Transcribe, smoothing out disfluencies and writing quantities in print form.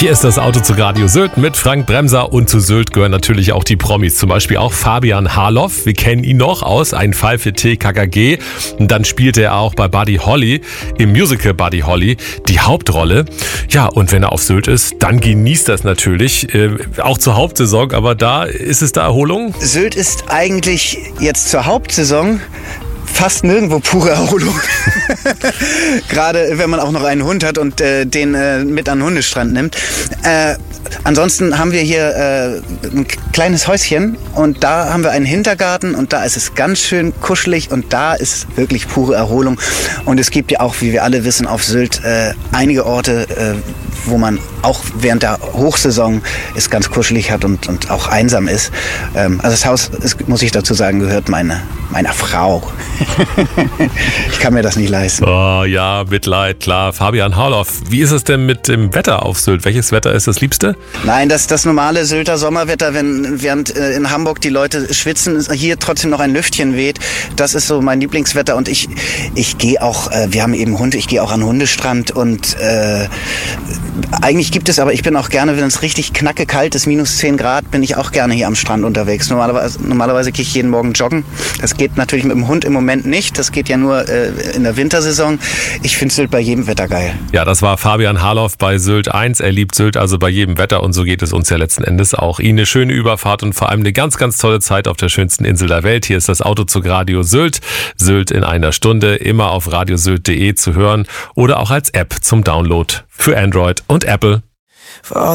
Hier ist das Auto zu Radio Sylt mit Frank Bremser und zu Sylt gehören natürlich auch die Promis, zum Beispiel auch Fabian Harloff. Wir kennen ihn noch aus Ein Fall für TKKG und dann spielte er auch bei Buddy Holly im Musical Buddy Holly die Hauptrolle. Ja, und wenn er auf Sylt ist, dann genießt er es natürlich, auch zur Hauptsaison, aber ist es da Erholung? Sylt ist eigentlich jetzt zur Hauptsaison fast nirgendwo pure Erholung. Gerade wenn man auch noch einen Hund hat und den mit an den Hundestrand nimmt. Ansonsten haben wir hier ein kleines Häuschen und da haben wir einen Hintergarten und da ist es ganz schön kuschelig und da ist wirklich pure Erholung. Und es gibt ja auch, wie wir alle wissen, auf Sylt einige Orte, wo man auch während der Hochsaison es ganz kuschelig hat und auch einsam ist. Also das Haus, muss ich dazu sagen, gehört meiner Frau. Ich kann mir das nicht leisten. Oh ja, Mitleid, klar. Fabian Harloff, wie ist es denn mit dem Wetter auf Sylt? Welches Wetter ist das Liebste? Nein, das normale Sylter Sommerwetter, während in Hamburg die Leute schwitzen, hier trotzdem noch ein Lüftchen weht. Das ist so mein Lieblingswetter und ich gehe auch, wir haben eben Hunde, ich gehe auch an den Hundestrand und eigentlich gibt es, aber ich bin auch gerne, wenn es richtig knacke kalt ist, minus 10 Grad, bin ich auch gerne hier am Strand unterwegs. Normalerweise gehe ich jeden Morgen joggen. Das geht natürlich mit dem Hund im Moment nicht. Das geht ja nur in der Wintersaison. Ich finde Sylt bei jedem Wetter geil. Ja, das war Fabian Harloff bei Sylt 1. Er liebt Sylt also bei jedem Wetter und so geht es uns ja letzten Endes auch. Ihnen eine schöne Überfahrt und vor allem eine ganz, ganz tolle Zeit auf der schönsten Insel der Welt. Hier ist das Auto zu Radio Sylt. Sylt in einer Stunde, immer auf radiosylt.de zu hören oder auch als App zum Download für Android und Apple.